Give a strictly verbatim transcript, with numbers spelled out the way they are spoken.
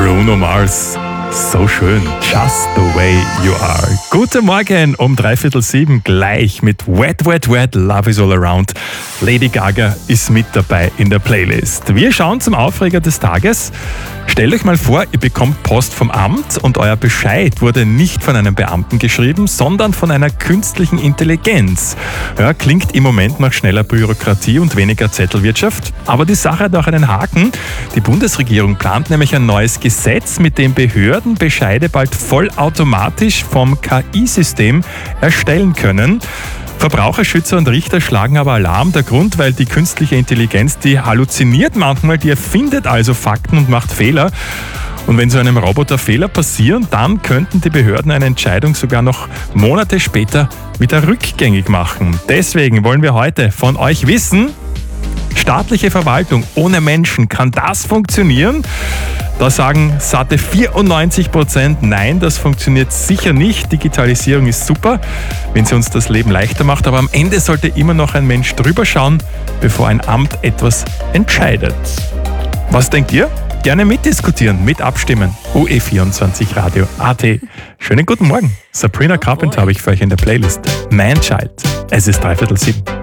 Bruno Mars. So schön. Just the way you are. Guten Morgen um dreiviertel sieben gleich mit Wet, Wet, Wet, Love is all around. Lady Gaga ist mit dabei in der Playlist. Wir schauen zum Aufreger des Tages. Stellt euch mal vor, ihr bekommt Post vom Amt und euer Bescheid wurde nicht von einem Beamten geschrieben, sondern von einer künstlichen Intelligenz. Ja, klingt im Moment nach schneller Bürokratie und weniger Zettelwirtschaft, aber die Sache hat auch einen Haken. Die Bundesregierung plant nämlich ein neues Gesetz, mit dem Behörden Bescheide bald vollautomatisch vom K I-System erstellen können. Verbraucherschützer und Richter schlagen aber Alarm. Der Grund, weil die künstliche Intelligenz, die halluziniert manchmal, die erfindet also Fakten und macht Fehler. Und wenn so einem Roboter Fehler passieren, dann könnten die Behörden eine Entscheidung sogar noch Monate später wieder rückgängig machen. Deswegen wollen wir heute von euch wissen, staatliche Verwaltung ohne Menschen, kann das funktionieren? Da sagen satte vierundneunzig Prozent nein, das funktioniert sicher nicht. Digitalisierung ist super, wenn sie uns das Leben leichter macht, aber am Ende sollte immer noch ein Mensch drüber schauen, bevor ein Amt etwas entscheidet. Was denkt ihr? Gerne mitdiskutieren, mit abstimmen. U E vierundzwanzig Radio A T. Schönen guten Morgen. Sabrina Carpenter habe ich für euch in der Playlist. Man Child. Es ist dreiviertel sieben.